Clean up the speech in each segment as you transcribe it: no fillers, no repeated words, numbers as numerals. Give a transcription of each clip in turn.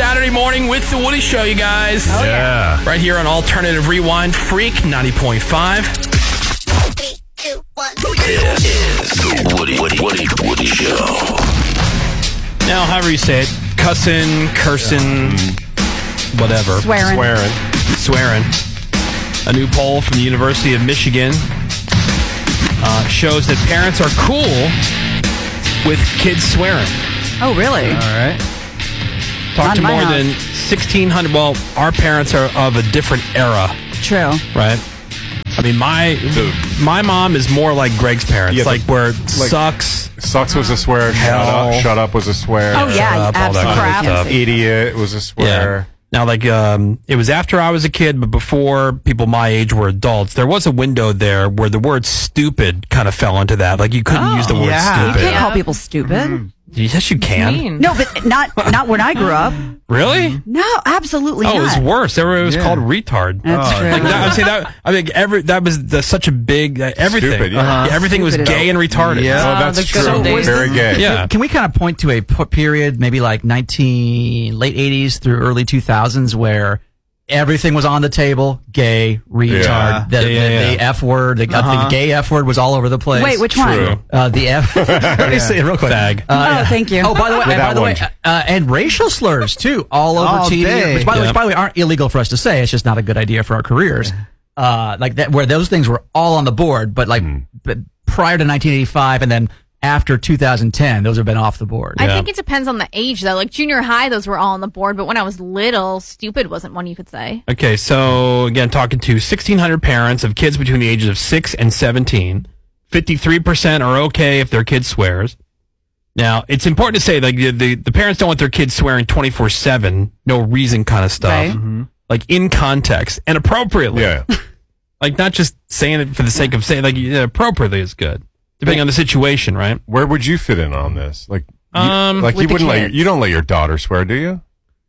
Saturday morning with The Woody Show, you guys. Oh, yeah. Right here on Alternative Rewind Freak 90.5. 3, 2, 1. This is The Woody Show. Now, however you say it, cursing, whatever. Swearing. A new poll from the University of Michigan shows that parents are cool with kids swearing. Oh, really? All right. Talk to Not in my more than house. 1,600. Well, our parents are of a different era, True. right? I mean, my mom is more like Greg's parents, Yeah, like where sucks. Sucks was a swear. Hell. Shut up was a swear. Oh, yeah. up, all that Absolutely. kind of stuff. Idiot was a swear. Now, like, it was after I was a kid, but before people my age were adults, there was a window there where the word stupid kind of fell into that. Like, you couldn't use the word You stupid. can't call people stupid. Yes, you can. No, but not when I grew up. Really? No, absolutely Oh, not. it was worse. It was called retard. That's true. Like that, I'm saying that. I think that was such a big everything. Stupid, yeah. Yeah, everything was Stupid. gay and retarded. Yeah. Oh, that's the true. good old days. Very gay. Yeah. Can we kind of point to a period, maybe like late 80s through early 2000s, where everything was on the table? Gay, retard, Yeah. the F word, the gay F word was all over the place. Wait, which True. one? The F. Let me say it real quick. Fag. Oh, thank you. Oh, by the way, that and racial slurs too, all over All TV, day. which by the way, aren't illegal for us to say. It's just not a good idea for our careers. Like that, where those things were all on the board, but like but prior to 1985 and then after 2010, those have been off the board. I think it depends on the age, though. Like junior high, those were all on the board, but when I was little, stupid wasn't one you could say. Okay, so again, talking to 1,600 parents of kids between the ages of 6 and 17, 53% are okay if their kid swears. Now, it's important to say, like, the parents don't want their kids swearing 24/7, no reason kind of stuff. Right. Like, in context and appropriately. Yeah. Like, not just saying it for the sake of saying, like, appropriately is good. Depending on the situation, right? Where would you fit in on this? Like you with the wouldn't kids. you don't let your daughter swear, do you?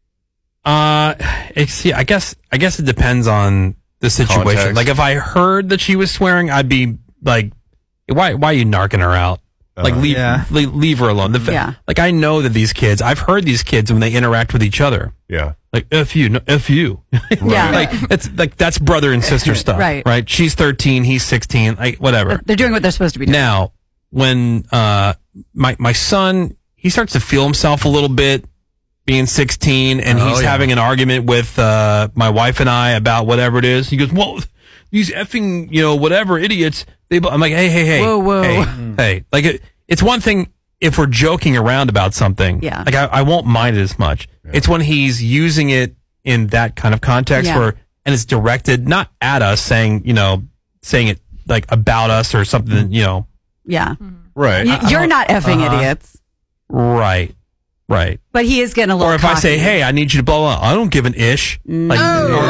I guess it depends on the situation. Context. Like, if I heard that she was swearing, I'd be like, why are you narking her out? Like, leave her alone. Like, I know that these kids, I've heard these kids when they interact with each other. Yeah. Like, F you, no, F you. Yeah. Like, that's brother and sister stuff. Right. She's 13, he's 16, like, whatever. They're doing what they're supposed to be doing. Now, when my son, he starts to feel himself a little bit being 16, and he's having an argument with my wife and I about whatever it is. He goes, well, these effing, whatever idiots. I'm like, hey. Whoa. Hey. Like, it's one thing if we're joking around about something. Yeah. Like, I won't mind it as much. Yeah. It's when he's using it in that kind of context and it's directed not at us, saying it like about us or something, Yeah. Right. You're not effing idiots. Right. But he is getting a little Or if cocky. I say, hey, I need you to blah, blah, I don't give an ish. Like,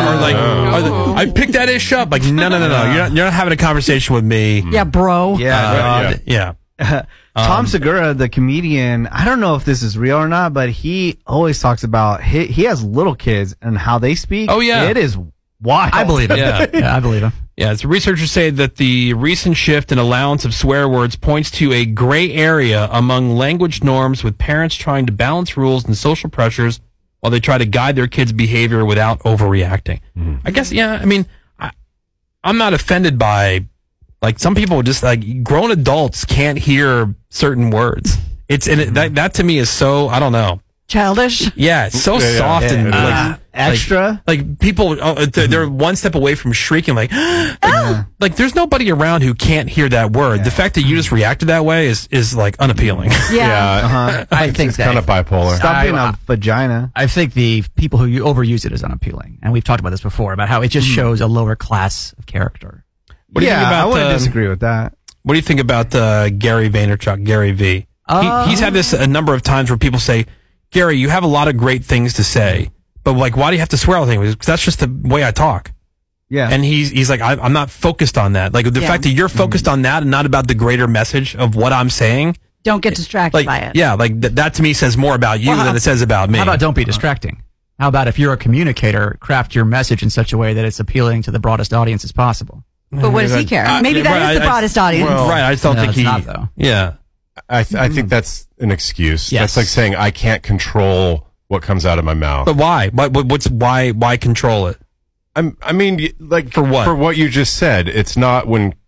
I picked that ish up. Like, no. You're not having a conversation with me. Yeah, bro. Yeah. Tom Segura, the comedian, I don't know if this is real or not, but he always talks about he has little kids and how they speak. Oh, yeah. It is wild. I believe it. Yeah, I believe it. Yeah, so researchers say that the recent shift in allowance of swear words points to a gray area among language norms, with parents trying to balance rules and social pressures while they try to guide their kids' behavior without overreacting. I guess, I mean, I'm not offended by, like, some people just, like, grown adults can't hear certain words. That to me is so, I don't know. Childish? Yeah, it's so soft and like extra. Like people, they're one step away from shrieking, like there's nobody around who can't hear that word. Yeah. The fact that you just reacted that way is like unappealing. Yeah. I think it's kind of bipolar. Stop being a vagina. I think the people who overuse it is unappealing, and we've talked about this before about how it just shows a lower class of character. What do you think about? I wouldn't disagree with that. What do you think about Gary Vaynerchuk, Gary V? He's had this a number of times where people say, Gary, you have a lot of great things to say, but like, why do you have to swear all the time? Because that's just the way I talk. Yeah. And he's like, I'm not focused on that. Like, the fact that you're focused on that and not about the greater message of what I'm saying. Don't get distracted by it. Yeah, like that to me says more about you than it says about me. How about don't be distracting? How about if you're a communicator, craft your message in such a way that it's appealing to the broadest audience as possible? But what does he care? Maybe that is the broadest audience. Right, I just don't think it's not, though. Yeah. I think that's an excuse. Yes. That's like saying I can't control what comes out of my mouth. But why? Why control it? I mean, like for what? For what you just said, it's not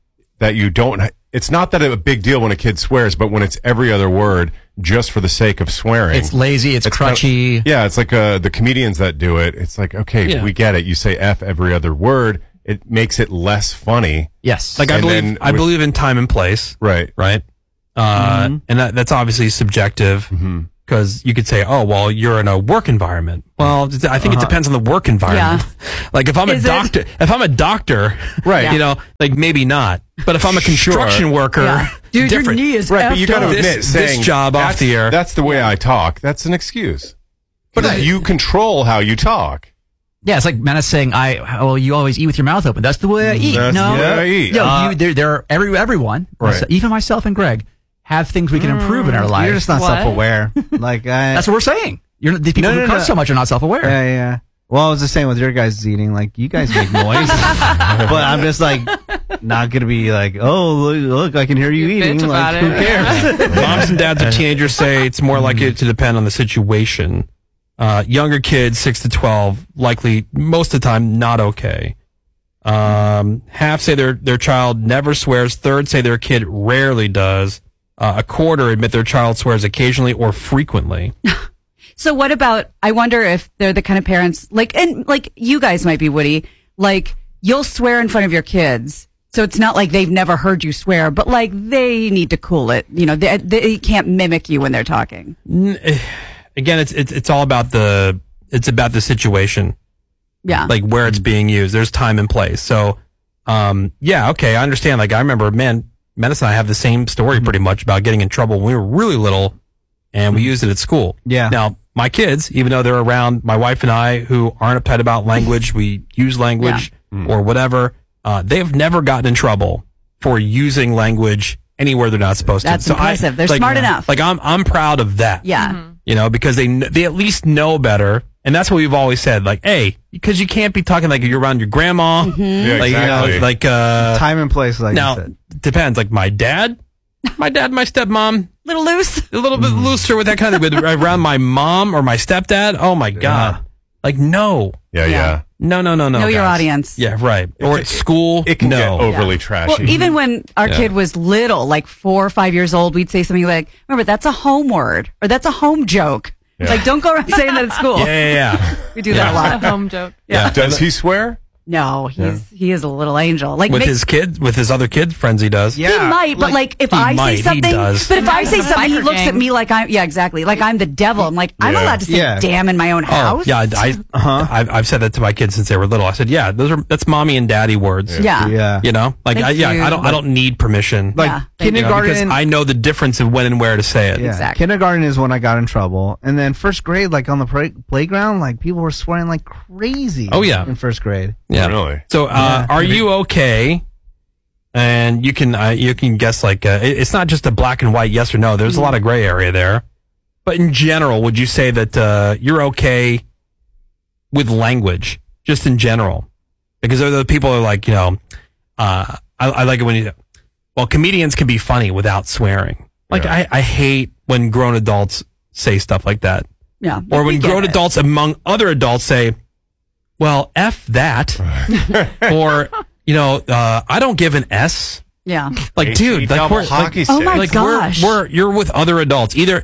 it's not that a big deal when a kid swears, but when it's every other word just for the sake of swearing. It's lazy, it's crutchy. It's like the comedians that do it. It's like, okay, we get it. You say F every other word. It makes it less funny. Yes. Like I believe in time and place. Right. Right. And that's obviously subjective. Mm-hmm. Because you could say, oh, well, you're in a work environment. Well, I think it depends on the work environment. Yeah. Like if I'm a doctor, right? You know, like maybe not. But if I'm a construction worker, dude, different. Your knee is right. But you got to admit, this job off the air. That's the way I talk. That's an excuse. But you control how you talk. Yeah, it's like Menace saying, you always eat with your mouth open. That's the way I eat. That's the way I eat. There are everyone, right. Even myself and Greg, have things we can improve in our life. You're just not self-aware. Like that's what we're saying. The people who cuss so much are not self-aware. Yeah. Well, I was the same with your guys' eating. Like you guys make noise, but I'm just like not gonna be like, oh look, I can hear you eating. Like who cares? Moms and dads of teenagers say it's more likely to depend on the situation. Younger kids, 6 to 12, likely most of the time not okay. Half say their child never swears. Third say their kid rarely does. A quarter admit their child swears occasionally or frequently. So what about, I wonder if they're the kind of parents, like you guys might be, Woody, like you'll swear in front of your kids. So it's not like they've never heard you swear, but like they need to cool it. You know, they can't mimic you when they're talking. Again, it's all about it's about the situation. Yeah. Like where it's being used. There's time and place. So, okay, I understand. Like I remember, Menace and I have the same story pretty much about getting in trouble when we were really little and we used it at school. Yeah. Now, my kids, even though they're around my wife and I who aren't a pet about language, we use language or whatever, they have never gotten in trouble for using language anywhere they're not supposed to. That's impressive. They're smart enough. Like I'm proud of that. Yeah. Mm-hmm. You know, because they at least know better. And that's what we've always said, like, hey, because you can't be talking like you're around your grandma. Mm-hmm. Yeah, like, exactly. You know, like, time and place, like now, you said. Depends. Like my dad, my stepmom. A little bit looser with that kind of, around my mom or my stepdad. Oh my God. Yeah. Like, no. Yeah. No. Know guys. your audience. Yeah, right. Or at school, it can get overly trashy. Well, even when our kid was little, like 4 or 5 years old, we'd say something like, remember, that's a home word or that's a home joke. Yeah. Like, don't go around saying that at school. Yeah. We do that a lot. Home joke. Yeah. Does he swear? No, he is a little angel. Like with his kids, with his other kid friends, he does. Yeah, he might, but like if I say something, but if I say something, he looks at me like exactly, like I'm the devil. I'm like, I'm allowed to say "damn" in my own house. Yeah, I've said that to my kids since they were little. I said, that's mommy and daddy words. Yeah. You know, like I don't need permission. Like kindergarten, because I know the difference of when and where to say it. Yeah. Exactly. Kindergarten is when I got in trouble, and then first grade, like on the playground, like people were swearing like crazy. Oh yeah, in first grade. Yeah, really. So, are you okay? And you can guess like it's not just a black and white yes or no. There's a lot of gray area there. But in general, would you say that you're okay with language, just in general? Because the people are like, I like it when comedians can be funny without swearing. Like I hate when grown adults say stuff like that. Yeah. Or when grown adults among other adults say, well, F that. Or, I don't give an S. Yeah. Like, dude, like we're hockey oh my gosh. You're with other adults. Either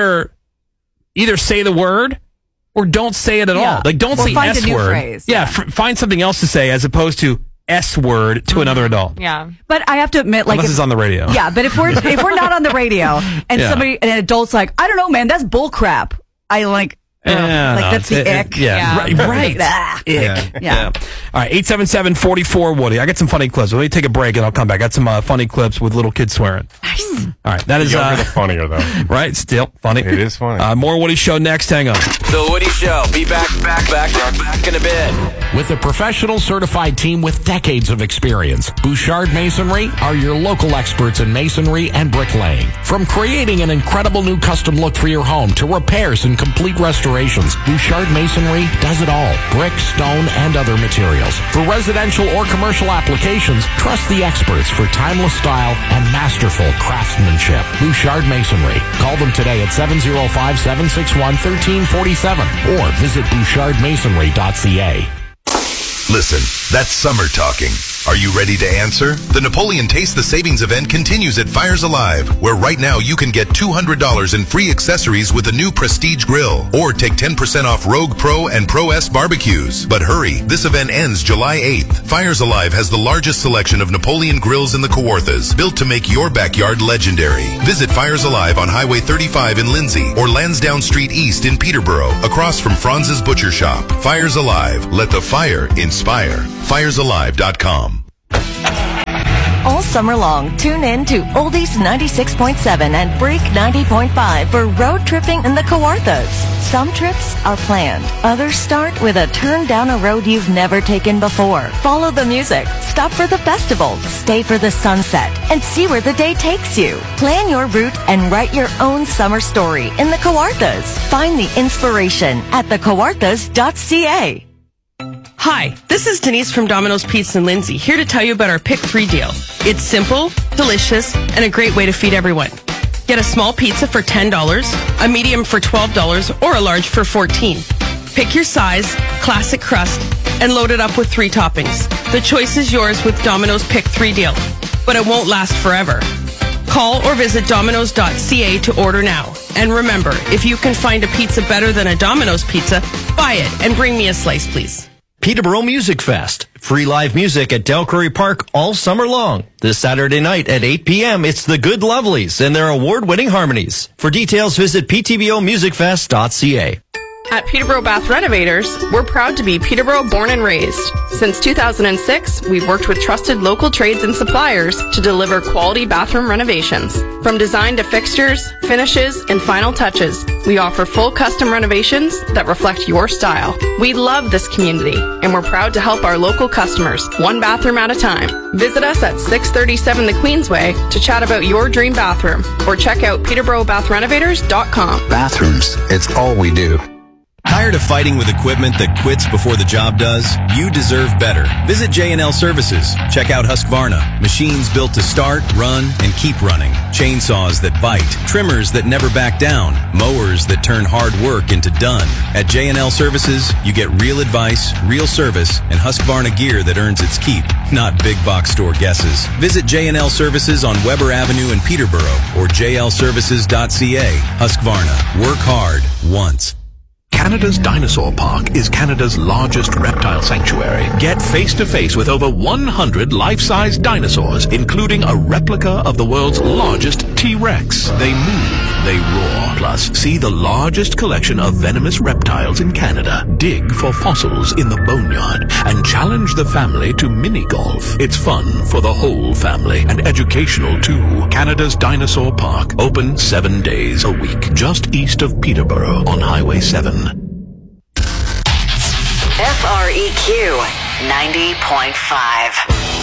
say the word or don't say it at all. Like, don't say find S a new word. Phrase. Yeah, find something else to say as opposed to S word to another adult. Yeah. But I have to admit, like, unless it's on the radio. Yeah, but if we're not on the radio and an adult's like, I don't know, man, that's bull crap. I like. That's the ick. Right. Ick. Yeah. All right, 877-44-WOODY. I got some funny clips. Let me take a break and I'll come back. I got some funny clips with little kids swearing. Nice. All right, that is the funnier though. Right, still funny. It is funny. More Woody Show next. Hang on. The Woody Show. Be back in a bit. With a professional certified team with decades of experience, Bouchard Masonry are your local experts in masonry and bricklaying. From creating an incredible new custom look for your home to repairs and complete restoration, restorations. Bouchard Masonry does it all. Brick, stone, and other materials. For residential or commercial applications, trust the experts for timeless style and masterful craftsmanship. Bouchard Masonry. Call them today at 705-761-1347 or visit bouchardmasonry.ca. Listen, that's summer talking. Are you ready to answer? The Napoleon Taste the Savings event continues at Fires Alive, where right now you can get $200 in free accessories with a new Prestige grill, or take 10% off Rogue Pro and Pro S barbecues. But hurry, this event ends July 8th. Fires Alive has the largest selection of Napoleon grills in the Kawarthas, built to make your backyard legendary. Visit Fires Alive on Highway 35 in Lindsay, or Lansdowne Street East in Peterborough, across from Franz's Butcher Shop. Fires Alive. Let the fire inspire. FiresAlive.com. All summer long, tune in to Oldies 96.7 and Break 90.5 for road tripping in the Kawarthas. Some trips are planned. Others start with a turn down a road you've never taken before. Follow the music, stop for the festival, stay for the sunset, and see where the day takes you. Plan your route and write your own summer story in the Kawarthas. Find the inspiration at thekawarthas.ca. Hi, this is Denise from Domino's Pizza in Lindsay, here to tell you about our Pick 3 deal. It's simple, delicious, and a great way to feed everyone. Get a small pizza for $10, a medium for $12, or a large for $14. Pick your size, classic crust, and load it up with 3 toppings. The choice is yours with Domino's Pick 3 deal, but it won't last forever. Call or visit Domino's.ca to order now. And remember, if you can find a pizza better than a Domino's pizza, buy it and bring me a slice, please. Peterborough Music Fest. Free live music at Del Curry Park all summer long. This Saturday night at 8 p.m., it's the Good Lovelies and their award-winning harmonies. For details, visit ptbomusicfest.ca. At Peterborough Bath Renovators, we're proud to be Peterborough born and raised. Since 2006, we've worked with trusted local trades and suppliers to deliver quality bathroom renovations. From design to fixtures, finishes, and final touches, we offer full custom renovations that reflect your style. We love this community, and we're proud to help our local customers, one bathroom at a time. Visit us at 637 the Queensway to chat about your dream bathroom, or check out peterborough.bathrenovators.com. Bathrooms, it's all we do. Tired of fighting with equipment that quits before the job does? You deserve better. Visit J&L Services. Check out Husqvarna. Machines built to start, run, and keep running. Chainsaws that bite. Trimmers that never back down. Mowers that turn hard work into done. At J&L Services, you get real advice, real service, and Husqvarna gear that earns its keep. Not big box store guesses. Visit J&L Services on Weber Avenue in Peterborough or jlservices.ca. Husqvarna. Work hard once. Canada's Dinosaur Park is Canada's largest reptile sanctuary. Get face-to-face with over 100 life-size dinosaurs, including a replica of the world's largest T-Rex. They move, they roar. Plus, see the largest collection of venomous reptiles in Canada. Dig for fossils in the boneyard and challenge the family to mini-golf. It's fun for the whole family and educational too. Canada's Dinosaur Park, open 7 days a week, just east of Peterborough on Highway 7. FREQ 90.5.